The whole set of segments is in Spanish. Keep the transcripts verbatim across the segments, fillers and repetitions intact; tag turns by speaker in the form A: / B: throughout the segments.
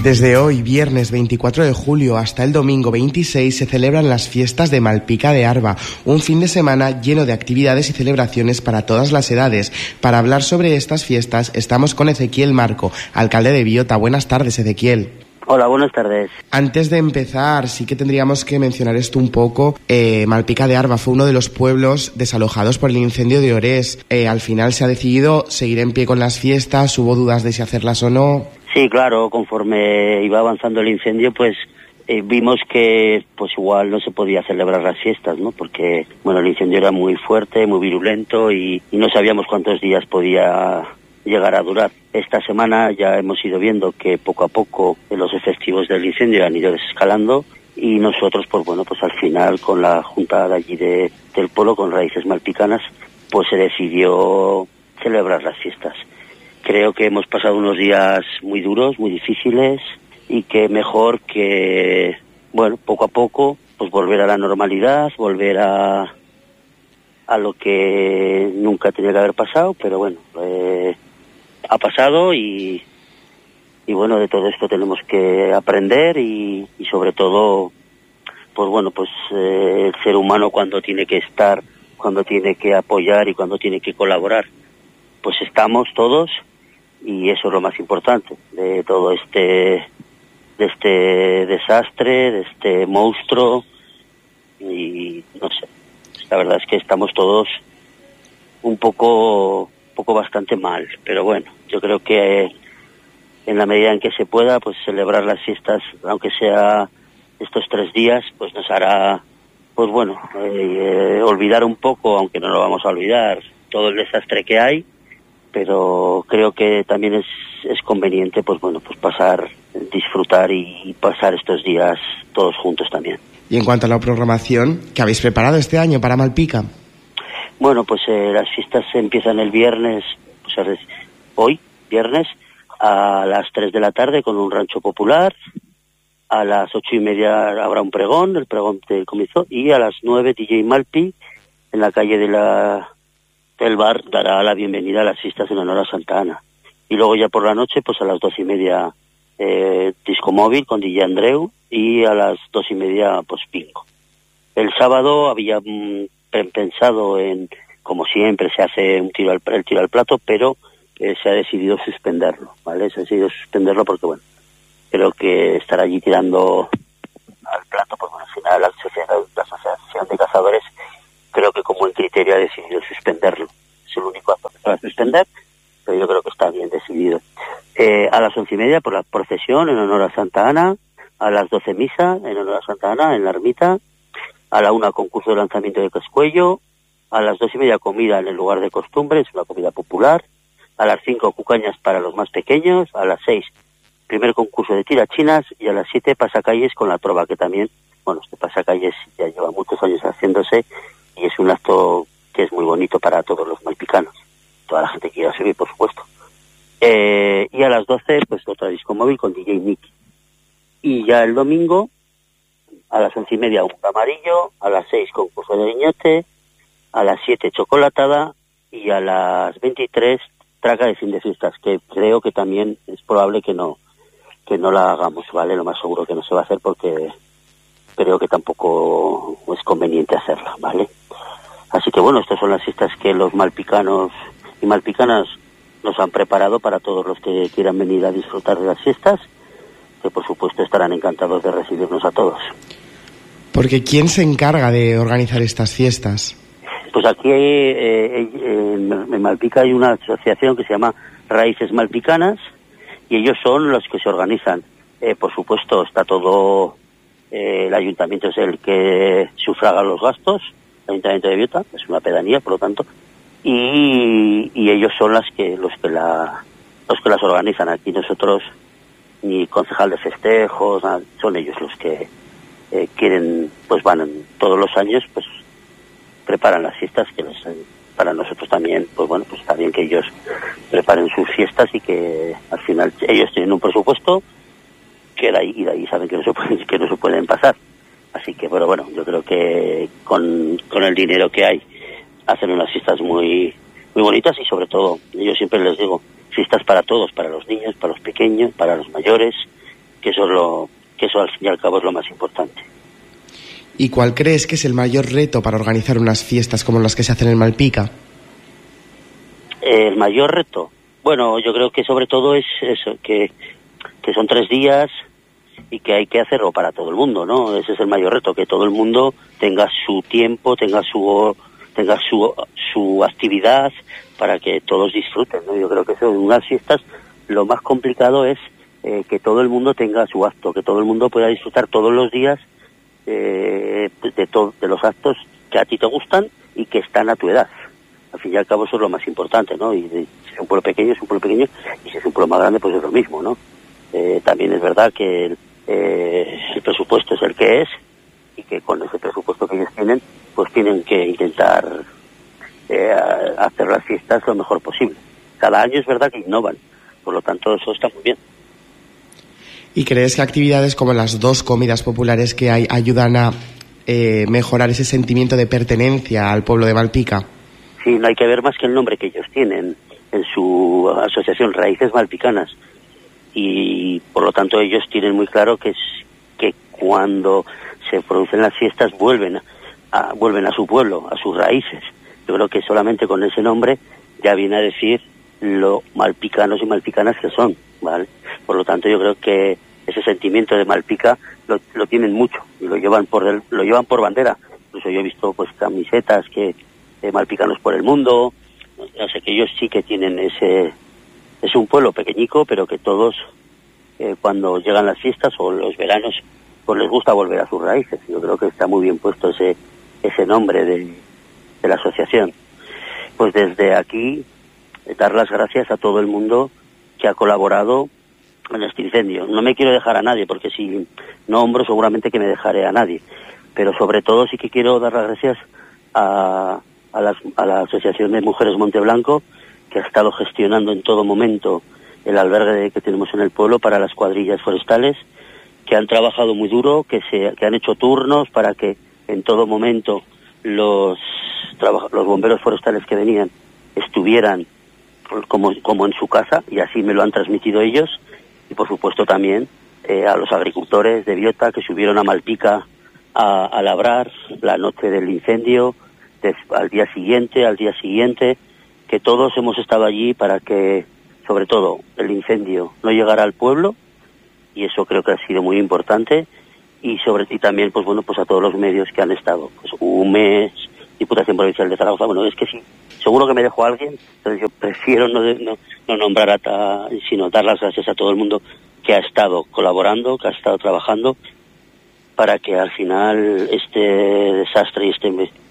A: Desde hoy, viernes veinticuatro de julio, hasta el domingo veintiséis, se celebran las fiestas de Malpica de Arba, un fin de semana lleno de actividades y celebraciones para todas las edades. Para hablar sobre estas fiestas, estamos con Ezequiel Marco, alcalde de Biota. Buenas tardes, Ezequiel.
B: Hola, buenas tardes.
A: Antes de empezar, sí que tendríamos que mencionar esto un poco. Eh, Malpica de Arba fue uno de los pueblos desalojados por el incendio de Orés. Eh, al final se ha decidido seguir en pie con las fiestas. ¿Hubo dudas de si hacerlas o no?
B: Sí, claro, conforme iba avanzando el incendio, pues eh, vimos que pues igual no se podía celebrar las fiestas, ¿no? Porque, bueno, el incendio era muy fuerte, muy virulento y, y no sabíamos cuántos días podía llegar a durar. Esta semana ya hemos ido viendo que poco a poco los efectivos del incendio han ido desescalando y nosotros, pues bueno, pues al final con la junta de allí de, del pueblo, con Raíces Malpicanas, pues se decidió celebrar las fiestas. Creo que hemos pasado unos días muy duros, muy difíciles y que mejor que, bueno, poco a poco, pues volver a la normalidad, volver a, a lo que nunca tenía que haber pasado, pero bueno, eh, ha pasado y, y bueno, de todo esto tenemos que aprender y, y sobre todo, pues bueno, pues eh, el ser humano cuando tiene que estar, cuando tiene que apoyar y cuando tiene que colaborar, pues estamos todos. Y eso es lo más importante de todo este de este desastre, de este monstruo. Y no sé, la verdad es que estamos todos un poco, poco bastante mal. Pero bueno, yo creo que en la medida en que se pueda, pues celebrar las fiestas, aunque sea estos tres días, pues nos hará, pues bueno, eh, eh, olvidar un poco, aunque no lo vamos a olvidar, todo el desastre que hay. Pero creo que también es, es conveniente, pues bueno, pues pasar, disfrutar y pasar estos días todos juntos también.
A: Y en cuanto a la programación, ¿qué habéis preparado este año para Malpica?
B: Bueno, pues eh, las fiestas empiezan el viernes, pues hoy, viernes, a las tres de la tarde con un rancho popular. A las ocho y media habrá un pregón, el pregón del comienzo, y a las nueve D J Malpi en la calle de la... El bar dará la bienvenida a las fiestas en honor a Santa Ana. Y luego ya por la noche, pues a las dos y media eh, disco móvil con D J Andreu y a las dos y media pues Pingo. El sábado había mm, pensado en, como siempre se hace un tiro al, el tiro al plato, pero eh, se ha decidido suspenderlo, ¿vale? Se ha decidido suspenderlo porque, bueno, creo que estar allí tirando al plato, pues bueno, al final la asociación, la asociación de cazadores creo que como el criterio ha decidido suspenderlo. Es el único acto que se va a suspender, pero yo creo que está bien decidido. Eh, a las once y media por la procesión en honor a Santa Ana, a las doce misa en honor a Santa Ana en la ermita, a la una concurso de lanzamiento de cascuello, a las dos y media comida en el lugar de costumbre, es una comida popular, a las cinco cucañas para los más pequeños, a las seis primer concurso de tirachinas y a las siete pasacalles con la trova, que también, bueno, este pasacalles ya lleva muchos años haciéndose y es un acto que es muy bonito para todos los malpicanos, toda la gente que quiera subir, por supuesto. Eh, y a las doce, pues otra disco móvil con D J Nicky. Y ya el domingo, a las once y media, un amarillo, a las seis, concurso de viñote, a las siete, chocolatada, y a las veintitrés, traca de fin de fiestas, que creo que también es probable que no, que no la hagamos, ¿vale? Lo más seguro que no se va a hacer porque creo que tampoco es conveniente hacerla, ¿vale? Así que bueno, estas son las fiestas que los malpicanos y malpicanas nos han preparado para todos los que quieran venir a disfrutar de las fiestas, que por supuesto estarán encantados de recibirnos a todos.
A: Porque ¿quién se encarga de organizar estas fiestas?
B: Pues aquí eh, eh, en Malpica hay una asociación que se llama Raíces Malpicanas y ellos son los que se organizan. Eh, por supuesto está todo, eh, el ayuntamiento es el que sufraga los gastos, el ayuntamiento de Biota, es una pedanía por lo tanto, y, y ellos son las que los que la los que las organizan. Aquí nosotros ni concejal de festejos, nada, son ellos los que eh, quieren, pues van todos los años, pues preparan las fiestas, que les, para nosotros también, pues bueno, pues está bien que ellos preparen sus fiestas y que al final ellos tienen un presupuesto que de ahí, y de ahí saben que no se pueden, que no se pueden pasar. Así que, bueno, bueno, yo creo que con, con el dinero que hay hacen unas fiestas muy muy bonitas y sobre todo, yo siempre les digo, fiestas para todos, para los niños, para los pequeños, para los mayores, que eso es lo que eso al fin y al cabo es lo más importante.
A: ¿Y cuál crees que es el mayor reto para organizar unas fiestas como las que se hacen en Malpica?
B: El mayor reto, bueno, yo creo que sobre todo es eso, que, que son tres días y que hay que hacerlo para todo el mundo, ¿no? Ese es el mayor reto, que todo el mundo tenga su tiempo, tenga su tenga su su actividad para que todos disfruten, ¿no? Yo creo que eso en unas fiestas lo más complicado es eh, que todo el mundo tenga su acto, que todo el mundo pueda disfrutar todos los días eh, de to- de los actos que a ti te gustan y que están a tu edad. Al fin y al cabo eso es lo más importante, ¿no? Y de, si es un pueblo pequeño, es un pueblo pequeño, y si es un pueblo más grande, pues es lo mismo, ¿no? Eh, también es verdad que el, eh, el presupuesto es el que es, y que con ese presupuesto que ellos tienen, pues tienen que intentar eh, hacer las fiestas lo mejor posible. Cada año es verdad que innovan, por lo tanto eso está muy bien.
A: ¿Y crees que actividades como las dos comidas populares que hay ayudan a eh, mejorar ese sentimiento de pertenencia al pueblo de Malpica?
B: Sí, no hay que ver más que el nombre que ellos tienen en su asociación, Raíces Malpicanas, y por lo tanto ellos tienen muy claro que es que cuando se producen las fiestas vuelven a, vuelven a su pueblo, a sus raíces. Yo creo que solamente con ese nombre ya viene a decir lo malpicanos y malpicanas que son, ¿vale? Por lo tanto yo creo que ese sentimiento de Malpica lo, lo tienen mucho y lo llevan por el, lo llevan por bandera. Incluso yo he visto pues camisetas que de malpicanos por el mundo, o sea que ellos sí que tienen ese, es un pueblo pequeñico, pero que todos eh, cuando llegan las fiestas o los veranos pues les gusta volver a sus raíces. Yo creo que está muy bien puesto ese ese nombre de, de la asociación. Pues desde aquí dar las gracias a todo el mundo que ha colaborado en este incendio. No me quiero dejar a nadie, porque si nombro seguramente que me dejaré a nadie, pero sobre todo sí que quiero dar las gracias a, a, las, a la Asociación de Mujeres Monteblanco, que ha estado gestionando en todo momento el albergue que tenemos en el pueblo para las cuadrillas forestales, que han trabajado muy duro, que se que han hecho turnos para que en todo momento los traba, los bomberos forestales que venían estuvieran como, como en su casa, y así me lo han transmitido ellos. Y por supuesto también eh, a los agricultores de Biota que subieron a Malpica a, a labrar la noche del incendio, des, al día siguiente, al día siguiente, que todos hemos estado allí para que, sobre todo, el incendio no llegara al pueblo, y eso creo que ha sido muy importante. Y sobre ti también, pues bueno, pues a todos los medios que han estado, pues U M E S, Diputación Provincial de Zaragoza. Bueno, es que sí, seguro que me dejo a alguien, entonces yo prefiero no, no, no nombrar a ta, sino dar las gracias a todo el mundo que ha estado colaborando, que ha estado trabajando para que al final este desastre y este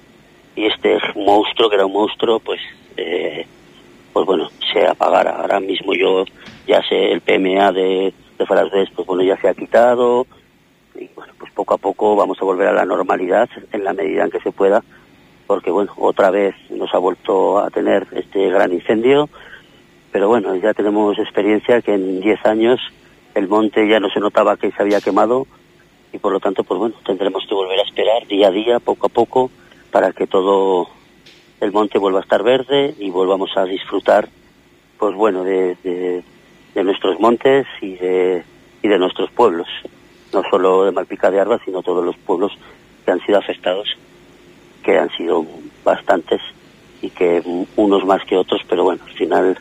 B: y este monstruo, que era un monstruo, pues eh, pues bueno, se apagara. Ahora mismo yo ya sé, el P M A de, de Farasbés, pues bueno, ya se ha quitado, y bueno, pues poco a poco vamos a volver a la normalidad en la medida en que se pueda, porque bueno, otra vez nos ha vuelto a tener este gran incendio, pero bueno, ya tenemos experiencia que en diez años el monte ya no se notaba que se había quemado, y por lo tanto, pues bueno, tendremos que volver a esperar día a día, poco a poco, para que todo el monte vuelva a estar verde y volvamos a disfrutar, pues bueno, de, de, de nuestros montes y de, y de nuestros pueblos. No solo de Malpica de Arba, sino todos los pueblos que han sido afectados, que han sido bastantes y que unos más que otros, pero bueno, al final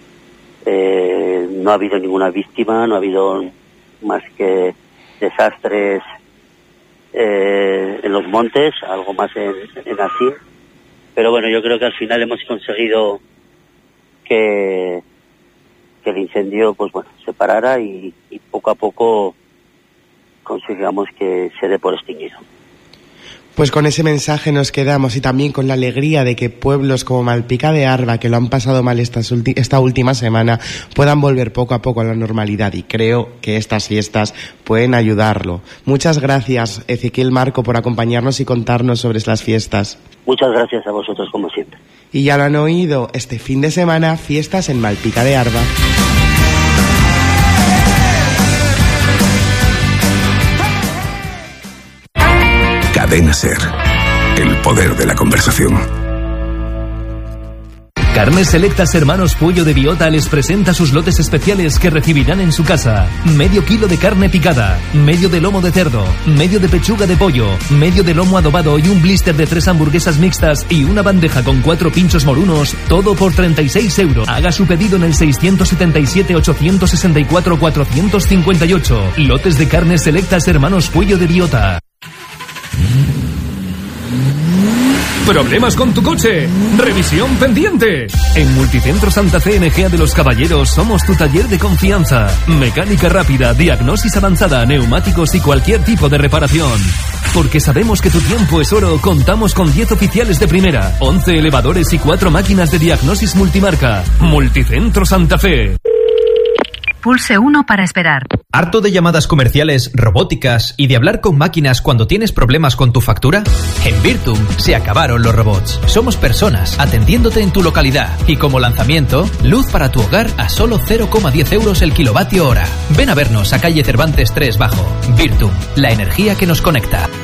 B: eh, no ha habido ninguna víctima, no ha habido más que desastres eh, en los montes, algo más en, en Así. Pero bueno, yo creo que al final hemos conseguido que, que el incendio, pues bueno, se parara y, y poco a poco consigamos que se dé por extinguido.
A: Pues con ese mensaje nos quedamos, y también con la alegría de que pueblos como Malpica de Arba, que lo han pasado mal esta, esta última semana, puedan volver poco a poco a la normalidad, y creo que estas fiestas pueden ayudarlo. Muchas gracias, Ezequiel Marco, por acompañarnos y contarnos sobre las fiestas.
B: Muchas gracias a vosotros, como siempre.
A: Y ya lo han oído, este fin de semana, fiestas en Malpica de Arba.
C: Cadena SER, el poder de la conversación. Carnes Selectas Hermanos Puello de Biota les presenta sus lotes especiales que recibirán en su casa. Medio kilo de carne picada, medio de lomo de cerdo, medio de pechuga de pollo, medio de lomo adobado y un blister de tres hamburguesas mixtas y una bandeja con cuatro pinchos morunos, todo por treinta y seis euros. Haga su pedido en el seiscientos setenta y siete, ochocientos sesenta y cuatro, cuatrocientos cincuenta y ocho. Lotes de Carnes Selectas Hermanos Puello de Biota. ¿Problemas con tu coche? ¡Revisión pendiente! En Multicentro Santa Fe N G A de los Caballeros somos tu taller de confianza. Mecánica rápida, diagnosis avanzada, neumáticos y cualquier tipo de reparación. Porque sabemos que tu tiempo es oro, contamos con diez oficiales de primera, once elevadores y cuatro máquinas de diagnosis multimarca. Multicentro Santa Fe.
D: Pulse uno para esperar.
E: ¿Harto de llamadas comerciales, robóticas y de hablar con máquinas cuando tienes problemas con tu factura? En Virtum se acabaron los robots. Somos personas atendiéndote en tu localidad. Y como lanzamiento, luz para tu hogar a solo cero coma diez euros el kilovatio hora. Ven a vernos a calle Cervantes tres Bajo. Virtum, la energía que nos conecta.